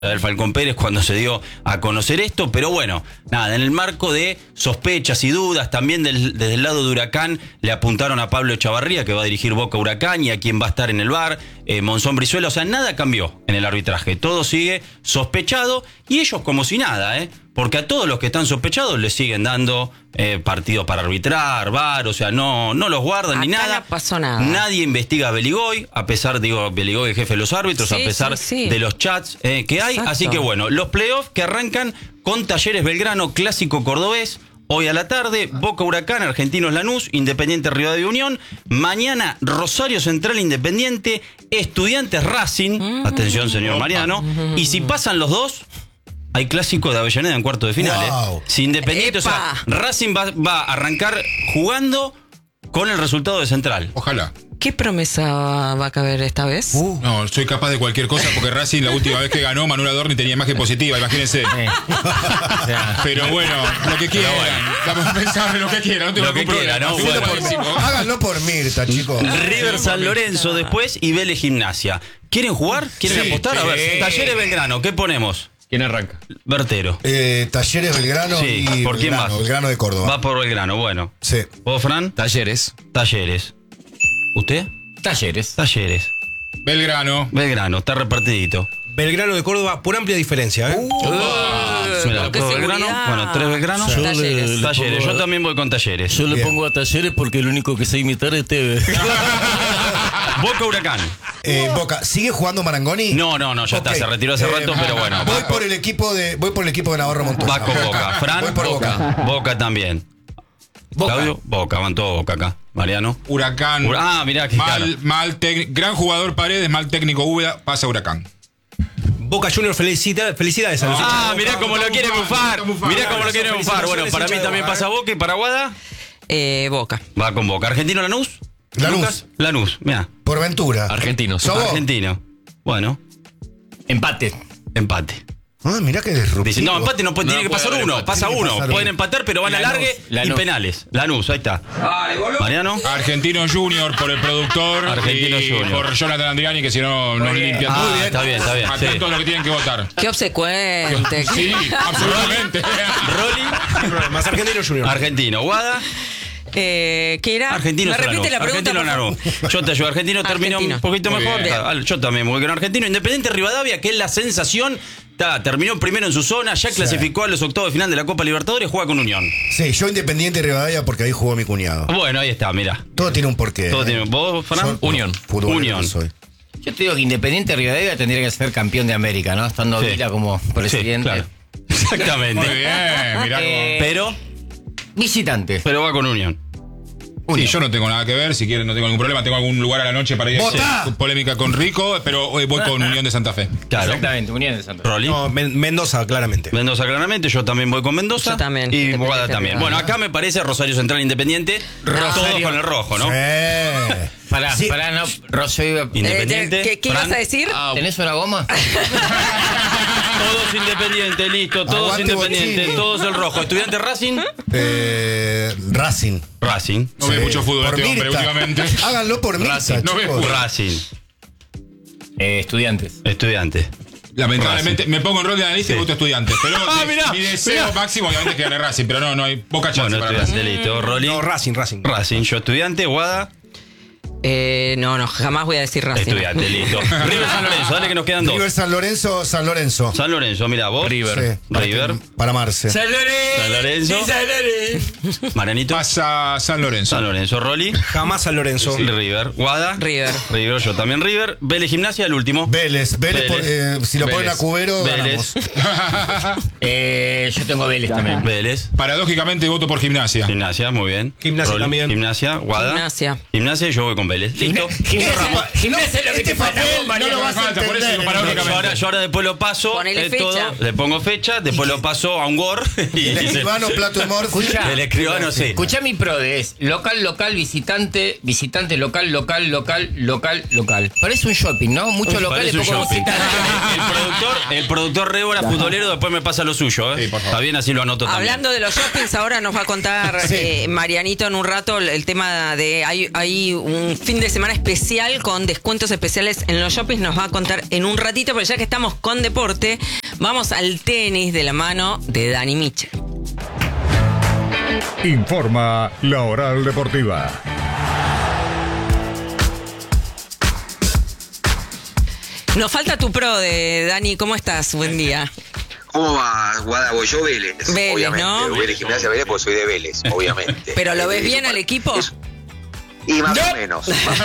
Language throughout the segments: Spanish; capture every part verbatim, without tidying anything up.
del Falcón Pérez cuando se dio a conocer esto, pero bueno, nada, en el marco de sospechas y dudas, también del, desde el lado de Huracán le apuntaron a Pablo Chavarría, que va a dirigir Boca Huracán, y a quien va a estar en el V A R, eh, Monzón Brizuela, o sea, nada cambió en el arbitraje, todo sigue sospechado, y ellos como si nada, ¿eh? Porque a todos los que están sospechados les siguen dando eh, partidos para arbitrar, V A R, o sea, no, no los guardan Acá ni nada. no pasó nada. Nadie investiga a Beligoy, a pesar, digo, Beligoy es jefe de los árbitros, Sí, a pesar sí, sí. de los chats eh, que hay. Exacto. Así que bueno, los playoffs que arrancan con Talleres Belgrano, clásico cordobés. Hoy a la tarde, Boca Huracán, Argentinos Lanús, Independiente Rivadavia Unión. Mañana, Rosario Central Independiente, Estudiantes Racing. Mm. Atención, señor Mariano. Mm. Y si pasan los dos, hay clásico de Avellaneda en cuarto de final. Wow. ¿eh? Si Independiente, ¡epa! O sea, Racing va, va a arrancar jugando con el resultado de Central. Ojalá. ¿Qué promesa va a caber esta vez? Uh. No, soy capaz de cualquier cosa porque Racing la última vez que ganó, Manuel Adorni tenía imagen positiva, imagínense. Sí. Pero bueno, lo que quieran. Vamos a pensar en lo que quieran. No tengo lo que quiera, ¿no? Bueno, por, háganlo por Mirta, chicos. River San Lorenzo después y Vélez Gimnasia. ¿Quieren jugar? ¿Quieren sí, apostar? Sí. A ver, Talleres Belgrano, ¿qué ponemos? ¿Quién arranca? Bertero. Eh, Talleres Belgrano sí. y ¿Por quién Belgrano, más? Belgrano de Córdoba. Va por Belgrano, bueno. Sí. ¿Vos, Fran? Talleres. Talleres. ¿Usted? Talleres. Talleres. Belgrano. Belgrano, está repartidito. Belgrano de Córdoba, por amplia diferencia, ¿eh? Uh, uh, Mira, ¿todo Belgrano? Bueno, tres Belgrano. Yo talleres. Le, talleres. Yo también voy con Talleres. Yo le Bien. pongo a Talleres porque el único que sé imitar es Tevez. Boca Huracán. Eh, Boca, ¿sigue jugando Marangoni? No, no, no, ya okay. está, se retiró hace eh, rato, pero bueno. Voy por el equipo de, voy por el equipo de Navarro Montoya. Va con Boca. Fran, voy por Boca. Boca. Boca también. Boca. Claudio, Boca, van todos Boca acá. Mariano. Huracán. Ur ah, mirá, qué mal, claro. mal gran jugador Paredes, mal técnico Úbeda, pasa Huracán. Boca Junior, felicita, felicidades a los Ah, ah mirá cómo lo quiere bufar. Mirá cómo lo quiere bufar. Bueno, para mí también pasa Boca y para Guada. Eh, Boca. Va con Boca. ¿Argentino Lanús? Lanús. Lucas? Lanús, mirá. Por Ventura. Argentinos. Argentino. Bueno. Empate. Empate. Ah, mirá que disruptivo. Dicen, no, empate no, puede, no tiene que pasar uno. Empate. Pasa uno. Pasar Pueden uno. empatar, pero van a largue y penales. Lanús, ahí está. Mariano. Argentino Junior por el productor. Argentino y Junior. Por Jonathan Andriani, que si no nos limpia ah, todo. Está bien, está bien. Atentos Sí. a lo que tienen que votar. Qué obsecuente. Sí, absolutamente. Rolly. Más Argentino Junior. Argentino. Guada. Eh, ¿Qué era? Argentino ¿Me repite la pregunta? Argentino Lanús. Yo te ayudo. Argentino terminó Argentino. un poquito Muy mejor. bien. Yo también voy con Argentino. Independiente Rivadavia, que es la sensación. Está, terminó primero en su zona, ya clasificó sí. a los octavos de final de la Copa Libertadores, juega con Unión. Sí, yo Independiente Rivadavia porque ahí jugó mi cuñado. Bueno, ahí está, mira. Todo tiene un porqué. Todo ¿eh? tiene. ¿Vos, Fran? Unión. Unión. Soy. Yo te digo que Independiente Rivadavia tendría que ser campeón de América, ¿no? Estando Sí. Vila como presidente. Sí, claro. Exactamente. Muy bien, mirá Eh, cómo. Pero, Visitante. pero va con Unión. Sí, yo no tengo nada que ver, si quieren no tengo ningún problema, tengo algún lugar a la noche para ir a hacer polémica con Rico, pero hoy voy con Unión de Santa Fe. Claro. Exactamente, Unión de Santa Fe. Rolly. No, Men Mendoza, claramente. Mendoza claramente, yo también voy con Mendoza. Yo también. Y Boada también. Bueno, acá me parece Rosario Central Independiente, Rosario. todos con el rojo, ¿no? Sí. Pará, Sí. pará, no, Rosario. Independiente. Eh, ¿Qué, qué ibas Fran. a decir? Ah, ¿tenés una goma? Todos independientes, listo, todos Aguante independientes, Bochini. todos el rojo. Estudiante Racing. Eh, Racing. Racing. No ve mucho fútbol Por este hombre Mirta. últimamente. Háganlo por Mirta, Racing. No ve chicos. fútbol. Racing. Eh, estudiantes. Estudiante. Lamentablemente me pongo en rol de analista y Sí. voto estudiante. Pero Ah, de- mirá, mi deseo mirá. máximo obviamente es que gane Racing, pero no, no hay poca chance Bueno, para Racing. estudiante, listo. Rolly. No, Racing, Racing. Racing, yo estudiante, Guada. Eh, no, no, jamás voy a decir Racing. Estudiante, listo. River San Lorenzo, dale que nos quedan dos. River San Lorenzo, San Lorenzo. San Lorenzo, mira, vos. River. Sí, River. Para Marce. San Lorenzo. Maranito. Pasa San Lorenzo. San Lorenzo, Rolly. Jamás San Lorenzo. River. Guada. River. River, yo también River. Vélez Gimnasia, el último. Vélez, Vélez, Vélez. por- eh, si lo ponen Vélez. a Cubero, Vélez. ganamos. Eh, yo tengo Vélez también. Vélez. Paradójicamente voto por Gimnasia. Gimnasia, muy bien. Gimnasia Rolly. también. Gimnasia, Guada. Gimnasia. Gimnasia y yo voy con Vélez. Listo. Gimnasia, Gimnasia es lo que Este te falta, papel vos, María. no lo vas a falta, por eso entender. digo Yo paradójicamente. ahora, yo ahora después lo paso. Ponele eh, fecha. todo, le pongo fecha, después lo paso a un Word. Y El dice- escribano, plato de morfi. Escuchá. el escribano, sí. Escuchá mi prode, es local, local, visitante, visitante, local, local, local, local, local. Parece un shopping, ¿no? Muchos locales, Parece un poco shopping. visitantes. El productor, el productor Rébola futbolero después me pasa lo suyo, ¿eh? Sí, por favor. Está bien, así lo anoto también. Hablando de los shoppings, ahora nos va a contar Sí. eh, Marianito en un rato el, el tema de. Hay, hay un fin de semana especial con descuentos especiales en los shoppings. Nos va a contar en un ratito, pero ya que estamos con deporte, vamos al tenis de la mano de Dani Michel. Informa La Oral Deportiva. Nos falta tu pro de Dani. ¿Cómo estás? Buen día. ¿Cómo va, Guada? Voy yo Vélez, Vélez, obviamente. ¿no? Vélez, Gimnasia Vélez, porque soy de Vélez, obviamente. ¿Pero lo ves Eh, bien eso- al equipo? eso- Y más o menos.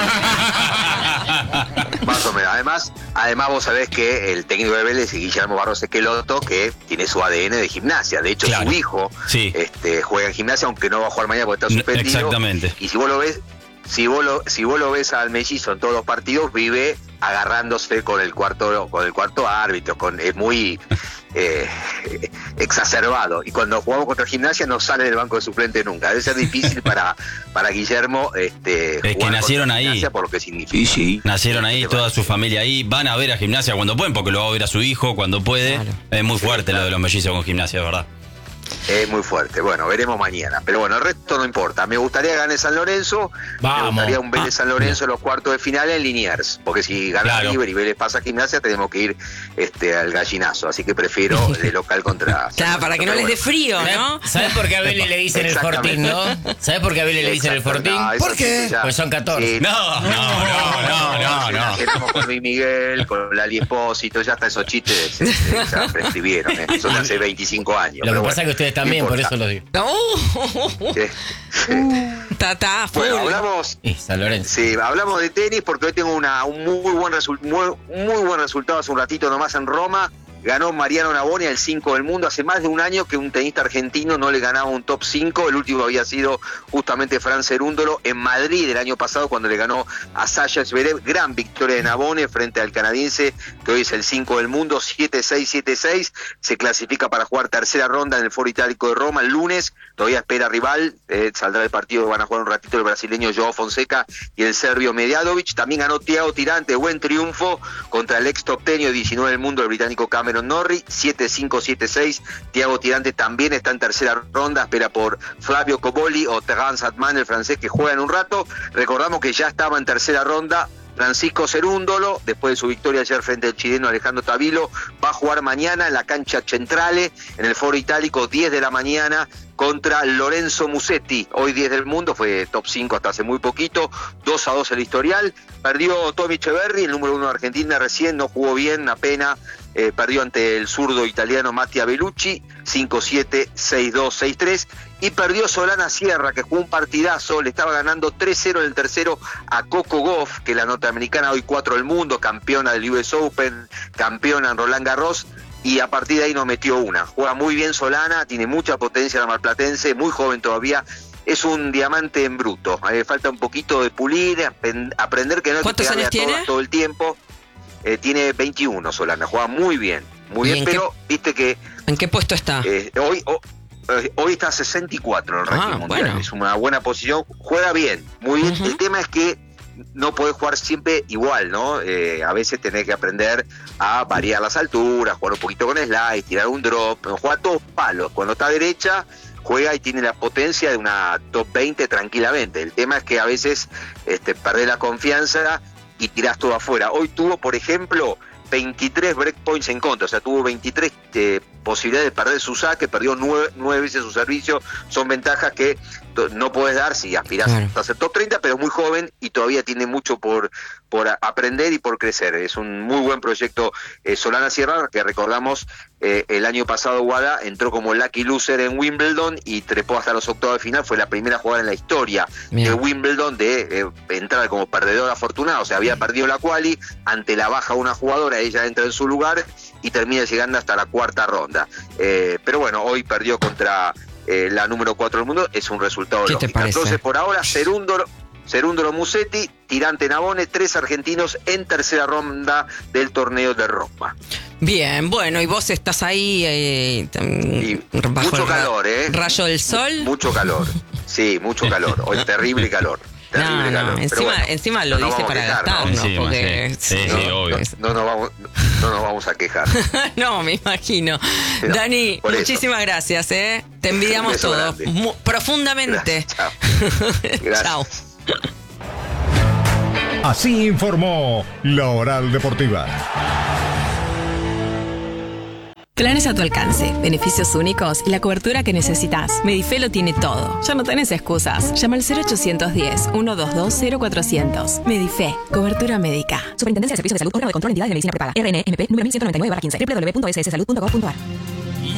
Más o menos. Además, además vos sabés que el técnico de Vélez es Guillermo Barros Esqueloto, que tiene su A D N de gimnasia. De hecho, Claro. su hijo Sí. este, juega en gimnasia, aunque no va a jugar mañana porque está No, suspendido. exactamente. Y si vos lo ves, si vos lo, si vos lo ves al mellizo en todos los partidos, vive agarrándose con el cuarto, con el cuarto árbitro, con, es muy eh, exacerbado. Y cuando jugamos contra Gimnasia no sale del banco de suplente nunca. Debe ser difícil para, para Guillermo este, Es que jugar nacieron contra ahí. Gimnasia por lo que significa. Sí, Nacieron ahí, toda su familia ahí, van a ver a Gimnasia cuando pueden, porque lo va a ver a su hijo cuando puede. Claro. Es muy fuerte lo de los mellizos con Gimnasia, de verdad. Es muy fuerte. Bueno, veremos mañana. Pero bueno, el resto no importa. Me gustaría que gane San Lorenzo. Vamos. Me gustaría un Vélez Ah, San Lorenzo en los cuartos de final en Liniers. Porque si gana Claro. River y Vélez pasa a Gimnasia, tenemos que ir este, al gallinazo. Así que prefiero de local contra. San Claro, para Lorenzo. que no Pero les dé bueno. frío, ¿no? ¿Sabes por qué a Vélez le dicen el Fortín, no? ¿Sabes por qué a Vélez le dicen el Exacto, Fortín? no, eso ¿Por qué? sí, ya- Pues son catorce. Sí, No, no, no, no, no, no. Éramos con Luis Miguel, con Lali Espósito, ya hasta esos chistes este, ya prescribieron. ¿eh? Eso de hace veinticinco años. Lo que pero pasa bueno, es que ustedes no también, por importa. eso lo digo. No. Eh, Está, está, full. Bueno, hablamos. Y San Lorenzo. Sí, hablamos de tenis porque hoy tengo una, un muy buen, resu- muy, muy buen resultado hace un ratito nomás en Roma. Ganó Mariano Navoni el cinco del mundo. Hace más de un año que un tenista argentino no le ganaba un top cinco. El último había sido justamente Fran Cerúndolo en Madrid el año pasado cuando le ganó a Sasha Zverev. Gran victoria de Navoni frente al canadiense que hoy es el cinco del mundo, siete seis, siete seis. Se clasifica para jugar tercera ronda en el Foro Itálico de Roma el lunes. Todavía espera rival. Eh, saldrá del partido, van a jugar un ratito el brasileño Joao Fonseca y el serbio Mediadovic. También ganó Thiago Tirante, buen triunfo contra el ex top tenio diecinueve del mundo, el británico Cameron Norrie, siete cinco, siete seis. Thiago Tirante también está en tercera ronda, espera por Flavio Cobolli o Terence Atman, el francés, que juega en un rato. Recordamos que ya estaba en tercera ronda Francisco Cerúndolo, después de su victoria ayer frente al chileno Alejandro Tavilo. Va a jugar mañana en la cancha Centrale, en el Foro Itálico, diez de la mañana, contra Lorenzo Musetti. Hoy diez del mundo, fue top cinco hasta hace muy poquito, dos a dos el historial. Perdió Tommy Echeverri, el número uno de Argentina, recién, no jugó bien, una pena. Eh, perdió ante el zurdo italiano Mattia Bellucci, cinco siete, seis dos, seis tres. Y perdió Solana Sierra, que jugó un partidazo, le estaba ganando tres cero en el tercero a Coco Gauff, que es la norteamericana, hoy cuatro del mundo, campeona del U S Open, campeona en Roland Garros. Y a partir de ahí no metió una. Juega muy bien Solana, tiene mucha potencia la marplatense, muy joven todavía. Es un diamante en bruto. Eh, falta un poquito de pulir, apen- aprender que no hay que ¿Cuántos pegarle años a todas tiene? todo el tiempo. Eh, tiene veintiuno Solana, juega muy bien, muy ¿Y bien, en qué- pero viste que ¿En qué puesto está? eh, hoy o- eh, hoy está sesenta y cuatro en el Ah, ranking mundial, bueno. es una buena posición, juega bien, muy bien. Ujú. El tema es que no podés jugar siempre igual, ¿no? Eh, a veces tenés que aprender a variar las alturas, jugar un poquito con slide, tirar un drop, juega todos palos. Cuando está derecha, juega y tiene la potencia de una top veinte tranquilamente. El tema es que a veces este, perdés la confianza y tirás todo afuera. Hoy tuvo, por ejemplo, veintitrés breakpoints en contra, o sea, tuvo veintitrés eh, posibilidades de perder su saque, perdió nueve, nueve veces su servicio. Son ventajas que to- no podés dar si aspirás Claro. a ser top treinta, pero es muy joven y todavía tiene mucho por, por a- aprender y por crecer. Es un muy buen proyecto eh, Solana Sierra, que recordamos eh, el año pasado Guada entró como lucky loser en Wimbledon y trepó hasta los octavos de final. Fue la primera jugada en la historia Bien. de Wimbledon de eh, entrar como perdedor afortunado. O sea, había perdido la quali, ante la baja de una jugadora, ella entra en su lugar y termina llegando hasta la cuarta ronda. Eh, pero bueno, hoy perdió contra eh, la número cuatro del mundo, es un resultado ¿Qué te lógico. parece? Entonces, por ahora, Cerúndolo, Cerúndolo Musetti, Tirante Navone, tres argentinos en tercera ronda del torneo de Roma. Bien, bueno, y vos estás ahí eh, Y bajo mucho el ra- calor, ¿eh? rayo del sol. Mucho calor. Sí, mucho calor. Hoy terrible calor. No, Terrible no, calor. Pero encima, bueno, encima lo no nos dice vamos a para quejar, ¿no? gastarnos, Encima, porque sí. Sí, No, sí, obvio. no, no nos vamos, no nos vamos a quejar. no, me imagino. No, Dani, por eso. muchísimas gracias, ¿eh? Te envidiamos Un beso todos grande. mu- profundamente. Gracias, chao. Gracias. Chao. Así informó La Oral Deportiva. Planes a tu alcance, beneficios únicos y la cobertura que necesitas. Medife lo tiene todo. Ya no tenés excusas. Llama al cero ochocientos diez, ciento veintidós, cero cuatrocientos. Medife, cobertura médica. Superintendencia de Servicios de Salud, órgano de control de entidades de medicina prepaga. R N M P número mil ciento noventa y nueve barra quince. w w w punto s s salud punto gov punto a r